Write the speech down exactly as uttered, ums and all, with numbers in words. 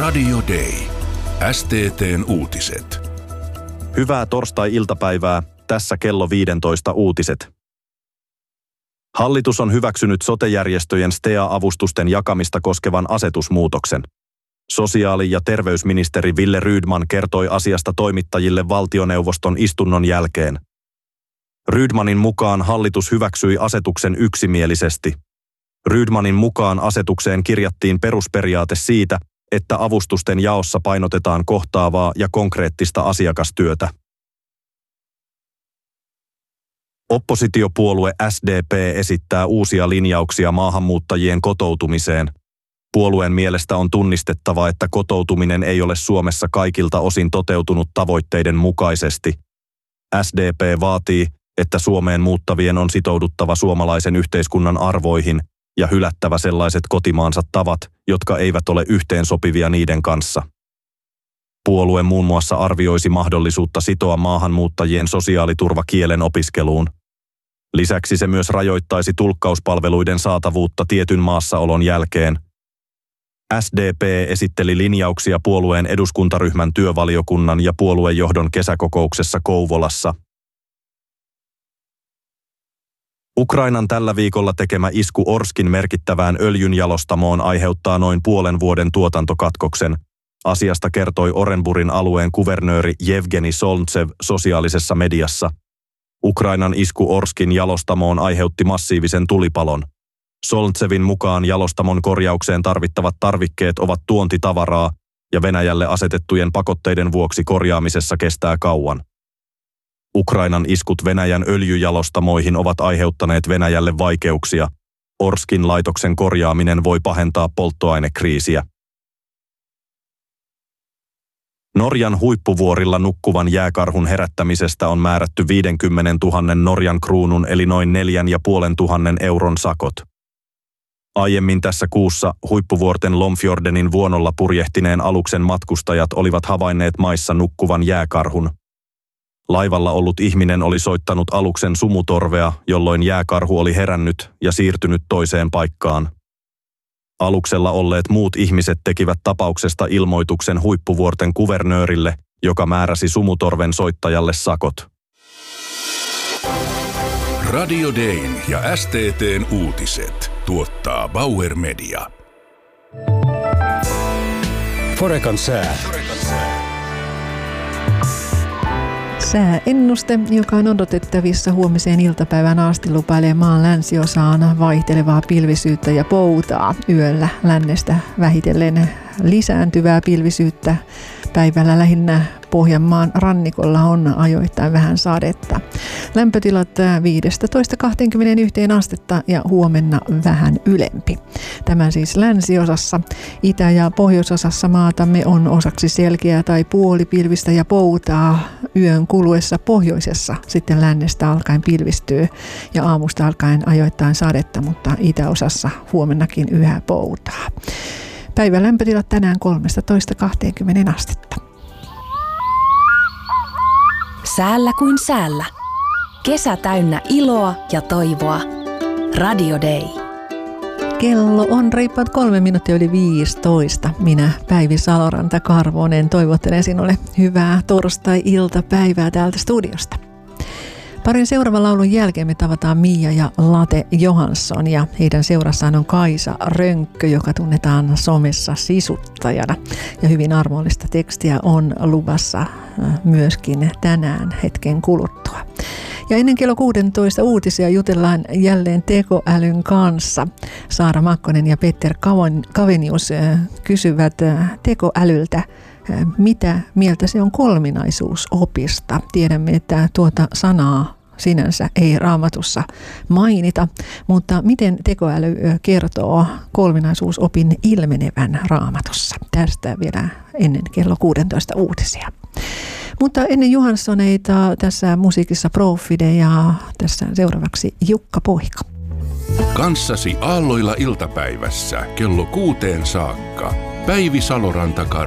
Radio Day. S T T:n uutiset. Hyvää torstai-iltapäivää. Tässä kello viisitoista uutiset. Hallitus on hyväksynyt sote-järjestöjen S T E A-avustusten jakamista koskevan asetusmuutoksen. Sosiaali- ja terveysministeri Wille Rydman kertoi asiasta toimittajille valtioneuvoston istunnon jälkeen. Rydmanin mukaan hallitus hyväksyi asetuksen yksimielisesti. Rydmanin mukaan asetukseen kirjattiin perusperiaate siitä, että avustusten jaossa painotetaan kohtaavaa ja konkreettista asiakastyötä. Oppositiopuolue S D P esittää uusia linjauksia maahanmuuttajien kotoutumiseen. Puolueen mielestä on tunnistettava, että kotoutuminen ei ole Suomessa kaikilta osin toteutunut tavoitteiden mukaisesti. S D P vaatii, että Suomeen muuttavien on sitouduttava suomalaisen yhteiskunnan arvoihin ja hylättävä sellaiset kotimaansa tavat, jotka eivät ole yhteensopivia niiden kanssa. Puolue muun muassa arvioisi mahdollisuutta sitoa maahanmuuttajien sosiaaliturva kielen opiskeluun. Lisäksi se myös rajoittaisi tulkkauspalveluiden saatavuutta tietyn maassaolon jälkeen. S D P esitteli linjauksia puolueen eduskuntaryhmän työvaliokunnan ja puoluejohdon kesäkokouksessa Kouvolassa. Ukrainan tällä viikolla tekemä isku Orskin merkittävään öljynjalostamoon aiheuttaa noin puolen vuoden tuotantokatkoksen. Asiasta kertoi Orenburin alueen kuvernööri Jevgeni Solntsev sosiaalisessa mediassa. Ukrainan isku Orskin jalostamoon aiheutti massiivisen tulipalon. Solntsevin mukaan jalostamon korjaukseen tarvittavat tarvikkeet ovat tuontitavaraa ja Venäjälle asetettujen pakotteiden vuoksi korjaamisessa kestää kauan. Ukrainan iskut Venäjän öljyjalostamoihin ovat aiheuttaneet Venäjälle vaikeuksia. Orskin laitoksen korjaaminen voi pahentaa polttoainekriisiä. Norjan huippuvuorilla nukkuvan jääkarhun herättämisestä on määrätty viisikymmentätuhatta Norjan kruunun eli noin neljän ja puolen tuhannen euron sakot. Aiemmin tässä kuussa huippuvuorten Lomfjordenin vuonolla purjehtineen aluksen matkustajat olivat havainneet maissa nukkuvan jääkarhun. Laivalla ollut ihminen oli soittanut aluksen sumutorvea, jolloin jääkarhu oli herännyt ja siirtynyt toiseen paikkaan. Aluksella olleet muut ihmiset tekivät tapauksesta ilmoituksen huippuvuorten kuvernöörille, joka määräsi sumutorven soittajalle sakot. Radio Dayn ja S T T:n uutiset tuottaa Bauer Media. Forecan sää. Sääennuste, joka on odotettavissa huomiseen iltapäivän asti, lupailee maan länsiosaan vaihtelevaa pilvisyyttä ja poutaa. Yöllä lännestä vähitellen lisääntyvää pilvisyyttä. Päivällä lähinnä Pohjanmaan rannikolla on ajoittain vähän sadetta. Lämpötilat viisitoista kaksikymmentäyksi astetta ja huomenna vähän ylempi. Tämä siis länsiosassa. Itä- ja pohjoisosassa maatamme on osaksi selkeää tai puolipilvistä ja poutaa. Yön kuluessa pohjoisessa sitten lännestä alkaen pilvistyy ja aamusta alkaen ajoittain sadetta, mutta itäosassa huomennakin yhä poutaa. Päivän lämpötilat tänään kolmetoista kaksikymmentä astetta. Säällä kuin säällä. Kesä täynnä iloa ja toivoa. Radio Day. Kello on reippaat kolme minuuttia yli viisitoista. Minä, Päivi Saloranta-Karvonen, toivottelen sinulle hyvää torstai-iltapäivää täältä studiosta. Parin seuraavan laulun jälkeen me tavataan Mia ja Late Johansson ja heidän seurassaan on Kaisa Rönkkö, joka tunnetaan somessa sisuttajana. Ja hyvin armollista tekstiä on luvassa myöskin tänään hetken kuluttua. Ja ennen kello kuusitoista uutisia jutellaan jälleen tekoälyn kanssa. Saara Makkonen ja Peter Kavenius kysyvät tekoälyltä, mitä mieltä se on kolminaisuusopista. Tiedämme, että tuota sanaa sinänsä ei Raamatussa mainita, mutta miten tekoäly kertoo kolminaisuusopin ilmenevän Raamatussa? Tästä vielä ennen kello kuusitoista uutisia. Mutta ennen Johanssoneita tässä musiikissa Profide ja tässä seuraavaksi Jukka Poika. Kanssasi aalloilla iltapäivässä kello kuuteen saakka. Päivi Saloranta